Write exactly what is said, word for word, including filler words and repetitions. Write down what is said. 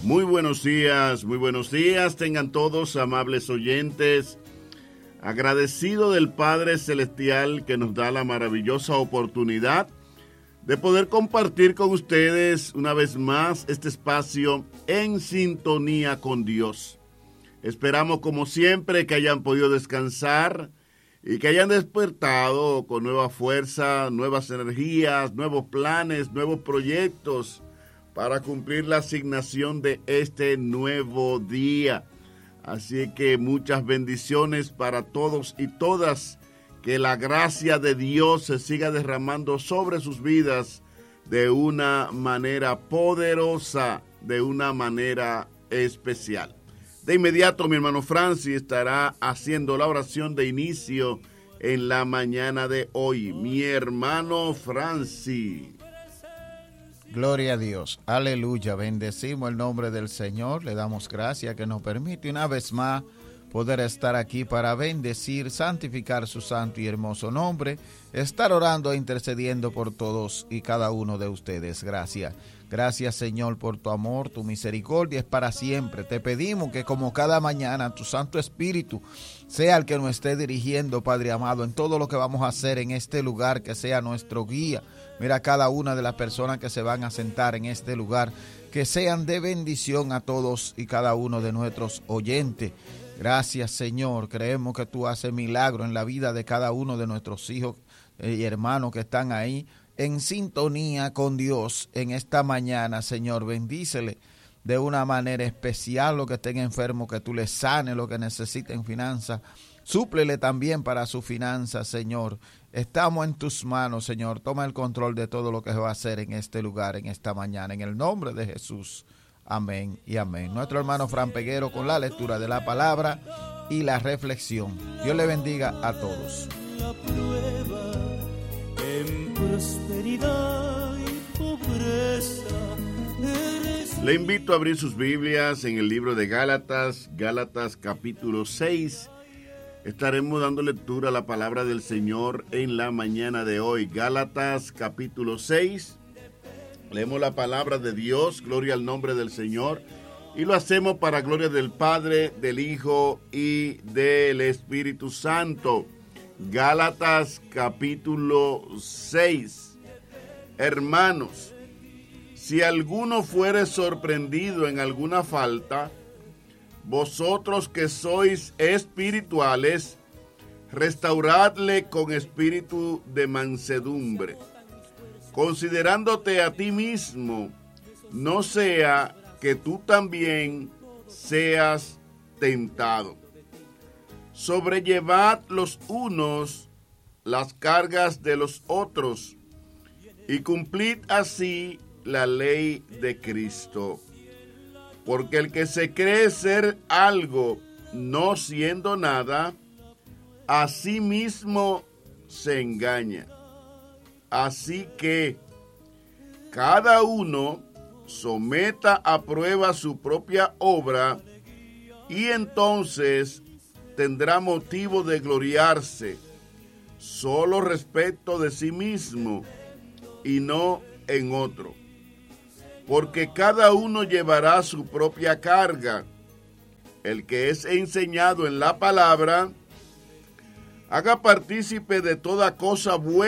Muy buenos días, muy buenos días, tengan todos amables oyentes. Agradecido del Padre Celestial que nos da la maravillosa oportunidad de poder compartir con ustedes una vez más este espacio en sintonía con Dios. Esperamos como siempre que hayan podido descansar y que hayan despertado con nueva fuerza, nuevas energías, nuevos planes, nuevos proyectos para cumplir la asignación de este nuevo día. Así que muchas bendiciones para todos y todas. Que la gracia de Dios se siga derramando sobre sus vidas de una manera poderosa, de una manera especial. De inmediato, mi hermano Francis estará haciendo la oración de inicio en la mañana de hoy. Mi hermano Francis. Gloria a Dios, aleluya, bendecimos el nombre del Señor, le damos gracias que nos permite una vez más poder estar aquí para bendecir, santificar su santo y hermoso nombre, estar orando e intercediendo por todos y cada uno de ustedes. Gracias, gracias Señor por tu amor, tu misericordia es para siempre. Te pedimos que como cada mañana tu Santo Espíritu sea el que nos esté dirigiendo, Padre amado, en todo lo que vamos a hacer en este lugar, que sea nuestro guía. Mira cada una de las personas que se van a sentar en este lugar, que sean de bendición a todos y cada uno de nuestros oyentes. Gracias, Señor. Creemos que tú haces milagro en la vida de cada uno de nuestros hijos y hermanos que están ahí en sintonía con Dios en esta mañana, Señor. Bendícele de una manera especial los que estén enfermos, que tú les sanes, los que necesiten finanzas. Súplele también para su finanza, Señor. Estamos en tus manos, Señor. Toma el control de todo lo que se va a hacer en este lugar, en esta mañana. En el nombre de Jesús. Amén y amén. Nuestro hermano Fran Peguero con la lectura de la palabra y la reflexión. Dios le bendiga a todos. La prueba en prosperidad y pobreza. Le invito a abrir sus Biblias en el libro de Gálatas, Gálatas capítulo seis. Estaremos dando lectura a la palabra del Señor en la mañana de hoy. Gálatas capítulo seis. Leemos la palabra de Dios, gloria al nombre del Señor, y lo hacemos para gloria del Padre, del Hijo y del Espíritu Santo. Gálatas capítulo seis. Hermanos, si alguno fuere sorprendido en alguna falta, vosotros que sois espirituales, restauradle con espíritu de mansedumbre, considerándote a ti mismo, no sea que tú también seas tentado. Sobrellevad los unos las cargas de los otros, y cumplid así la ley de Cristo. Porque el que se cree ser algo, no siendo nada, a sí mismo se engaña. Así que cada uno someta a prueba su propia obra, y entonces tendrá motivo de gloriarse solo respecto de sí mismo y no en otro. Porque cada uno llevará su propia carga. El que es enseñado en la palabra, haga partícipe de toda cosa buena